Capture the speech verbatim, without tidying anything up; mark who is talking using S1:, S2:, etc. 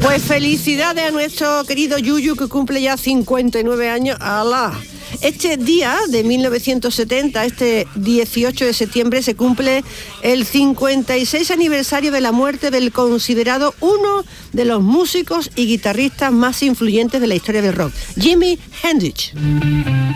S1: Pues felicidades a nuestro querido Yuyu, que cumple ya cincuenta y nueve años. ¡Alá! Este día de mil novecientos setenta, este dieciocho de septiembre, se cumple el cincuenta y seis aniversario de la muerte del considerado uno de los músicos y guitarristas más influyentes de la historia del rock, Jimi Hendrix.